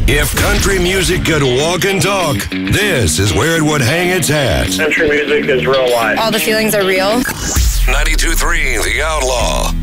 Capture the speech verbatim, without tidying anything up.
If country music could walk and talk, this is where it would hang its hat. Country music is real life. All the feelings are real. ninety-two point three The Outlaw.